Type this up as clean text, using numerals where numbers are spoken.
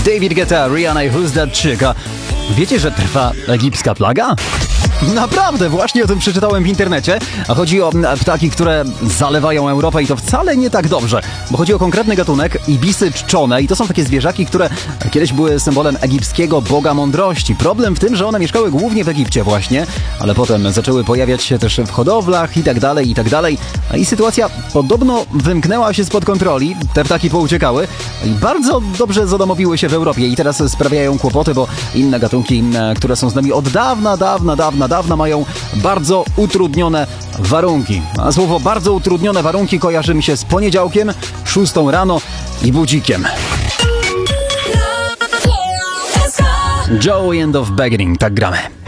David Guetta, Rihanna i Who's That Chick? A wiecie, że trwa egipska plaga? Naprawdę, właśnie o tym przeczytałem w internecie. A chodzi o ptaki, które zalewają Europę i to wcale nie tak dobrze, bo chodzi o konkretny gatunek ibisy czczone i to są takie zwierzaki, które kiedyś były symbolem egipskiego boga mądrości. Problem w tym, że one mieszkały głównie w Egipcie właśnie, ale potem zaczęły pojawiać się też w hodowlach i tak dalej, i tak dalej. I sytuacja podobno wymknęła się spod kontroli, te ptaki pouciekały i bardzo dobrze zadomowiły się w Europie i teraz sprawiają kłopoty, bo inne gatunki, które są z nami od dawna mają bardzo utrudnione warunki. A słowo bardzo utrudnione warunki kojarzy mi się z poniedziałkiem, 6 rano i budzikiem. Joey and of Beginning, tak gramy.